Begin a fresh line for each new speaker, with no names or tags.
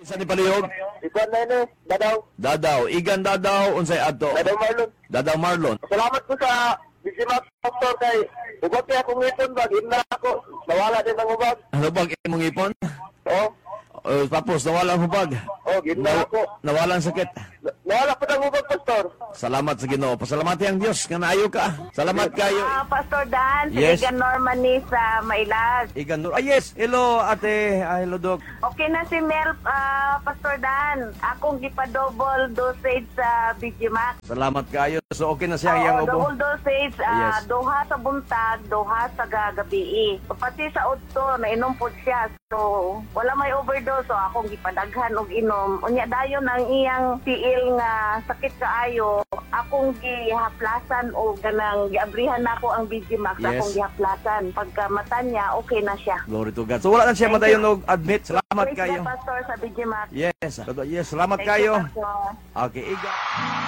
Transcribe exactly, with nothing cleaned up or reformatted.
Isa ni palihog?
Ikaw na yun eh, Dadaw.
Dadaw. Igan Dadaw. Unsay adto?
Dadaw Marlon.
Dadaw Marlon.
Salamat po sa Bisimak Doctor kay ubag kaya akong ngipon ba, gina ako. Nawala din ang ubag.
Ano bag imong ipon?
Oo.
Uh, tapos nawala ang hubag.
Oh, gina
Naw-
ako.
nawala ang sakit.
Na- Nawala po ng ubag, Pastor.
Salamat sa Ginoo. Pasalamati ang Dios nga naayo ka. Salamat kayo.
Ah, Pastor Dan, si
Yes.
Igan Normani sa Mailag.
Igan Nur. Ah, yes. Hello, ate. Ah, hello, Doc.
Okay na si Mel, ah, Pastor Dan. Akong gipa-double dosage sa B G Max.
Salamat kayo. So, okay na siya
Oo,
iyang ubo.
double dosage, ah,
Yes.
duha sa buntag, duha sa gagabi. Pati sa utto, nainom po siya. So, wala may overdose. So, akong gipadaghan og inom. Unya dayon ang iyang tiil nga sakit kaayo. Akong gihaplasan o ganang giabrihan nako ang B G Max.
Yes.
Akong gihaplasan. Pagka mata niya, okay na siya.
Glory to God. So, wala na siya
Thank
madayon
you.
og admit. Salamat
Praise
kayo.
the Pastor sa B G Max.
Yes. Yes, salamat
Thank
kayo.
you, Pastor.
Okay, Igan.